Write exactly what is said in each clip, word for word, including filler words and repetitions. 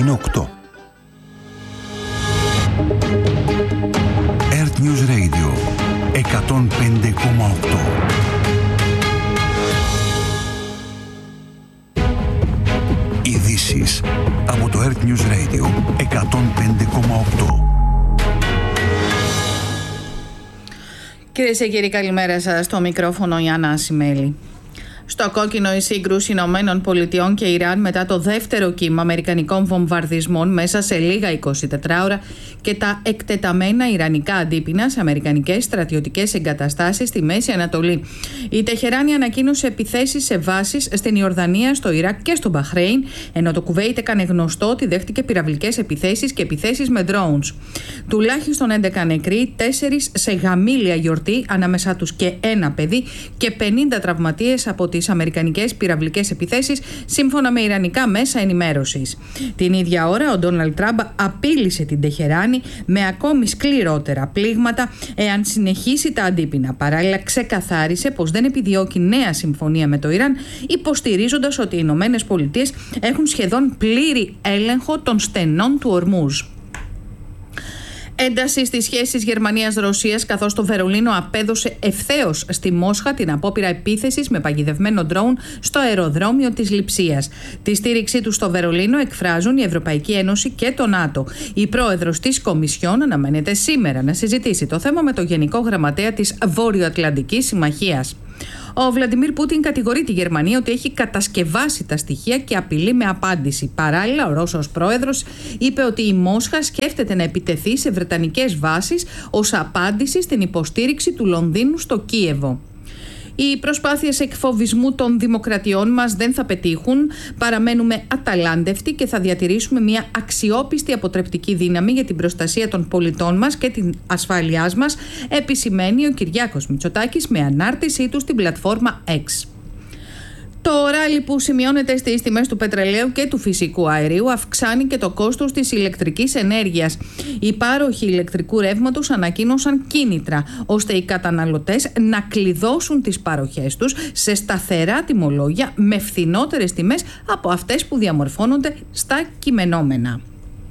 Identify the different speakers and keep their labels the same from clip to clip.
Speaker 1: είναι οκτώ. Earth News Radio εκατόν πέντε κόμμα οκτώ. Ειδήσεις από το Earth News Radio εκατόν πέντε κόμμα οκτώ.
Speaker 2: Κυρίες και κύριοι, καλημέρα σας. Στο μικρόφωνο η Άννα Ασημέλη. Στο κόκκινο η σύγκρουση Ηνωμένων Πολιτειών και Ιράν μετά το δεύτερο κύμα αμερικανικών βομβαρδισμών μέσα σε λίγα εικοσιτέσσερις ώρα και τα εκτεταμένα ιρανικά αντίπεινα σε αμερικανικές στρατιωτικές εγκαταστάσεις στη Μέση Ανατολή. Η Τεχεράνη ανακοίνωσε επιθέσεις σε βάσεις στην Ιορδανία, στο Ιράκ και στο Μπαχρέιν, ενώ το Κουβέιτ έκανε γνωστό ότι δέχτηκε πυραυλικές επιθέσεις και επιθέσεις με drones. Τουλάχιστον έντεκα νεκροί, τέσσερις σε γαμήλια γιορτή, ανάμεσά τους και ένα παιδί, και πενήντα τραυματίες από τις αμερικανικές πυραυλικές επιθέσεις, σύμφωνα με ιρανικά μέσα ενημέρωσης. Την ίδια ώρα, ο Ντόναλντ Τραμπ απείλησε την Τεχεράνη με ακόμη σκληρότερα πλήγματα εάν συνεχίσει τα αντίπεινα. Παράλληλα, ξεκαθάρισε πως δεν επιδιώκει νέα συμφωνία με το Ιράν, υποστηρίζοντας ότι οι Ηνωμένες Πολιτείες έχουν σχεδόν πλήρη έλεγχο των στενών του Ορμούζ. Ένταση στις σχέσεις Γερμανίας-Ρωσίας, καθώς το Βερολίνο απέδωσε ευθέως στη Μόσχα την απόπειρα επίθεσης με παγιδευμένο ντρόουν στο αεροδρόμιο της Λειψίας. Τη στήριξή του στο Βερολίνο εκφράζουν η Ευρωπαϊκή Ένωση και το ΝΑΤΟ. Η πρόεδρος της Κομισιόν αναμένεται σήμερα να συζητήσει το θέμα με το Γενικό Γραμματέα της Βόρειο-Ατλαντικής Συμμαχίας. Ο Βλαντιμίρ Πούτιν κατηγορεί τη Γερμανία ότι έχει κατασκευάσει τα στοιχεία και απειλεί με απάντηση. Παράλληλα, ο Ρώσος πρόεδρος είπε ότι η Μόσχα σκέφτεται να επιτεθεί σε βρετανικές βάσεις ως απάντηση στην υποστήριξη του Λονδίνου στο Κίεβο. Οι προσπάθειες εκφοβισμού των δημοκρατιών μας δεν θα πετύχουν. Παραμένουμε αταλάντευτοι και θα διατηρήσουμε μια αξιόπιστη αποτρεπτική δύναμη για την προστασία των πολιτών μας και την ασφάλειά μας, επισημαίνει ο Κυριάκος Μητσοτάκης με ανάρτησή του στην πλατφόρμα X. Το ράλι που σημειώνεται στις τιμές του πετρελαίου και του φυσικού αερίου αυξάνει και το κόστος της ηλεκτρικής ενέργειας. Οι πάροχοι ηλεκτρικού ρεύματος ανακοίνωσαν κίνητρα ώστε οι καταναλωτές να κλειδώσουν τις παροχές τους σε σταθερά τιμολόγια με φθηνότερες τιμές από αυτές που διαμορφώνονται στα κειμενόμενα.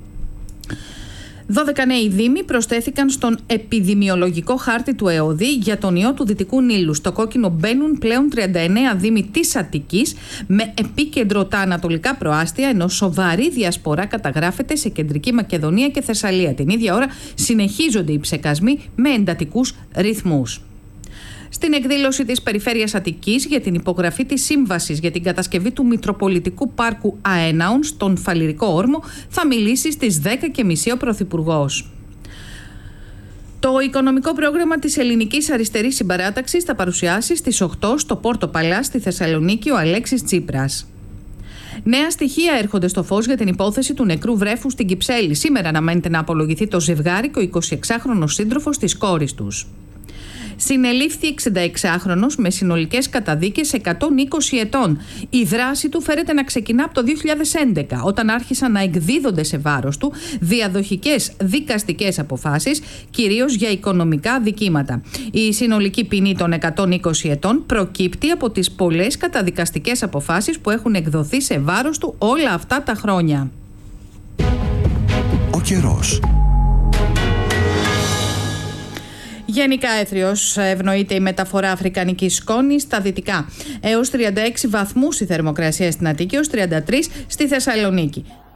Speaker 2: δώδεκα νέοι δήμοι προσθέθηκαν στον επιδημιολογικό χάρτη του ΕΟΔΗ για τον ιό του Δυτικού Νείλου. Στο κόκκινο μπαίνουν πλέον τριάντα εννέα δήμοι της Αττικής, με επίκεντρο τα ανατολικά προάστια, ενώ σοβαρή διασπορά καταγράφεται σε Κεντρική Μακεδονία και Θεσσαλία. Την ίδια ώρα συνεχίζονται οι ψεκασμοί με εντατικούς ρυθμούς. Στην εκδήλωση της Περιφέρειας Αττικής για την υπογραφή της σύμβασης για την κατασκευή του Μητροπολιτικού Πάρκου Αέναων στον Φαλιρικό Όρμο θα μιλήσει στις δέκα και μισή ο Πρωθυπουργός. Το οικονομικό πρόγραμμα της Ελληνικής Αριστερής Συμπαράταξης θα παρουσιάσει στις οκτώ στο Πόρτο Παλάς στη Θεσσαλονίκη ο Αλέξης Τσίπρας. Νέα στοιχεία έρχονται στο φως για την υπόθεση του νεκρού βρέφου στην Κυψέλη. Σήμερα αναμένεται να απολογηθεί το ζευγάρι και ο εικοσιεξάχρονος σύντροφος της κόρης τους. Συνελήφθη εξηνταεξάχρονος με συνολικές καταδίκες εκατόν είκοσι ετών. Η δράση του φέρεται να ξεκινά από το δύο χιλιάδες έντεκα, όταν άρχισαν να εκδίδονται σε βάρος του διαδοχικές δικαστικές αποφάσεις, κυρίως για οικονομικά αδικήματα. Η συνολική ποινή των εκατόν είκοσι ετών προκύπτει από τις πολλές καταδικαστικές αποφάσεις που έχουν εκδοθεί σε βάρος του όλα αυτά τα χρόνια.
Speaker 1: Ο καιρός.
Speaker 2: Γενικά έθριος, ευνοείται η μεταφορά αφρικανικής σκόνης στα δυτικά. Έως τριάντα έξι βαθμούς η θερμοκρασία στην Αττική, έως τριάντα τρεις στη Θεσσαλονίκη.